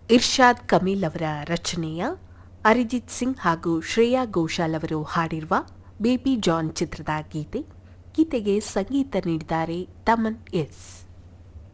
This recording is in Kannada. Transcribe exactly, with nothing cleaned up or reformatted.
ಇರ್ಷಾದ್ ಕಮೀಲ್ ಅವರ ರಚನೆಯ ಅರಿಜಿತ್ ಸಿಂಗ್ ಹಾಗೂ ಶ್ರೇಯಾ ಘೋಷಾಲ್ ಅವರು ಹಾಡಿರುವ ಬೇಬಿ ಜಾನ್ ಚಿತ್ರದ ಗೀತೆ. ಗೀತೆಗೆ ಸಂಗೀತ ನೀಡಿದ್ದಾರೆ ತಮನ್ ಎಸ್.